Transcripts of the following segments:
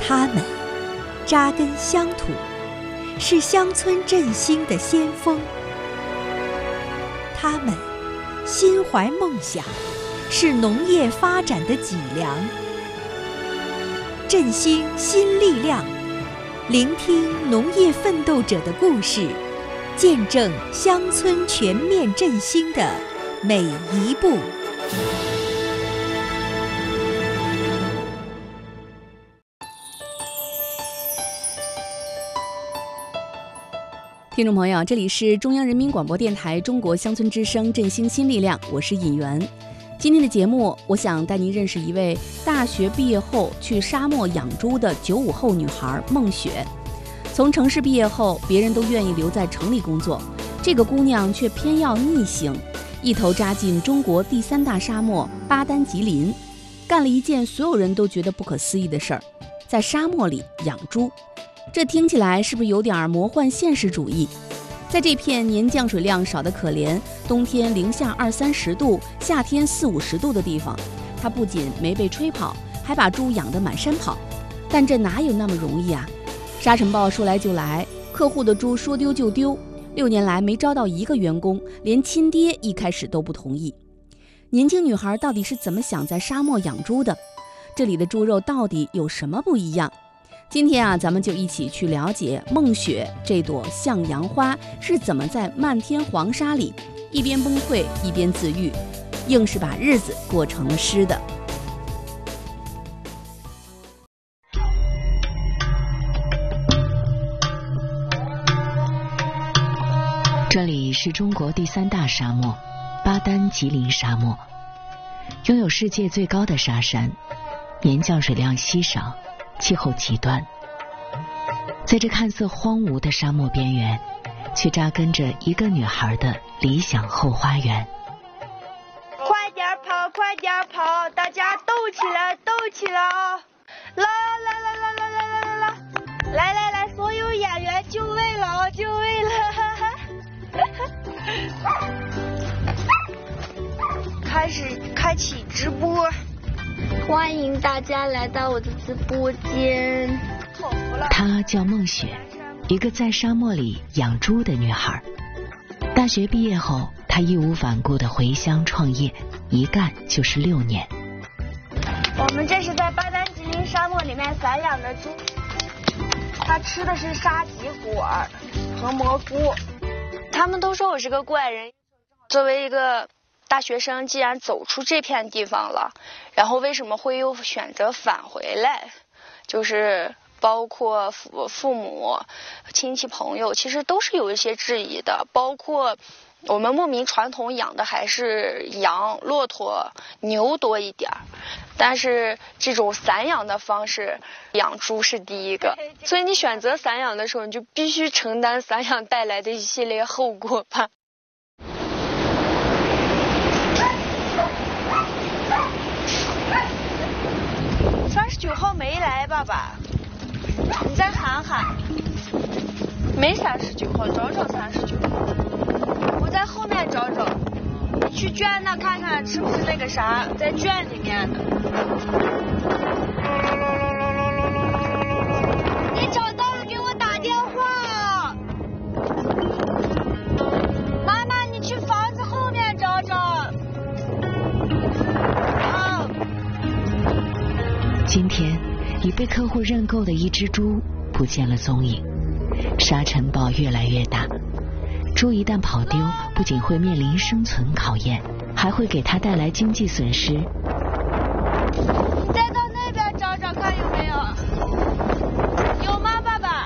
他们扎根乡土，是乡村振兴的先锋；他们心怀梦想，是农业发展的脊梁。振兴新力量，聆听农业奋斗者的故事，见证乡村全面振兴的每一步。 听众朋友，这里是中央人民广播电台中国乡村之声振兴新力量，我是尹媛。今天的节目，我想带您认识一位大学毕业后去沙漠养猪的95后女孩孟雪。从城市毕业后，别人都愿意留在城里工作，这个姑娘却偏要逆行，一头扎进中国第3大沙漠巴丹吉林，干了一件所有人都觉得不可思议的事儿，在沙漠里养猪。这听起来是不是有点魔幻现实主义？在这片年降水量少得可怜，冬天零下20-30度，夏天40-50度的地方，他不仅没被吹跑，还把猪养得满山跑。但这哪有那么容易啊？沙尘暴说来就来，客户的猪说丢就丢，6年来没招到一个员工，连亲爹一开始都不同意。年轻女孩到底是怎么想在沙漠养猪的？这里的猪肉到底有什么不一样？今天啊，咱们就一起去了解孟雪这朵向阳花是怎么在漫天黄沙里一边崩溃一边自愈，硬是把日子过成了诗的。 这里是中国第3大沙漠巴丹吉林沙漠，拥有世界最高的沙山，年降水量稀少，气候极端。在这看似荒芜的沙漠边缘，却扎根着一个女孩的理想后花园。 快点跑，快点跑，大家斗起来，斗起来啊！来，所有演员就位了啊，就位了！开启直播，欢迎大家来到我的直播间。 她叫孟雪，一个在沙漠里养猪的女孩。大学毕业后，她义无反顾地回乡创业，一干就是6年。 我们这是在巴丹吉林沙漠里面散养的猪，它吃的是沙棘果和蘑菇。他们都说我是个怪人。作为一个大学生，既然走出这片地方了，然后为什么会又选择返回来？就是包括父母、亲戚朋友，其实都是有一些质疑的。包括我们牧民传统养的还是羊、骆驼、牛多一点，但是这种散养的方式养猪是第一个，所以你选择散养的时候，你就必须承担散养带来的一系列后果吧。39号没来，爸爸，你再喊喊。没39号，找找39号。我在后面找找。你去圈那看看是不是那个啥，在圈里面的。你找到了给我打电话。妈妈，你去房子后面找找。 今天已被客户认购的一只猪不见了踪影，沙尘暴越来越大，猪一旦跑丢，不仅会面临生存考验，还会给它带来经济损失。 再到那边找找看有没有，有吗，爸爸？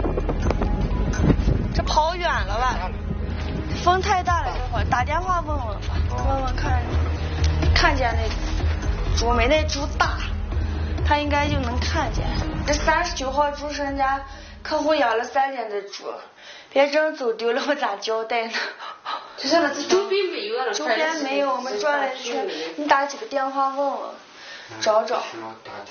这跑远了吧？风太大了，这会儿打电话问问吧，问问看见那猪没？那猪大。他应该就能看见。这39号猪是人家客户养了3年的猪，别真走丢了我咋交代呢？ 周边没有了， 周边没有，我们转了一圈，你打几个电话问问，找找。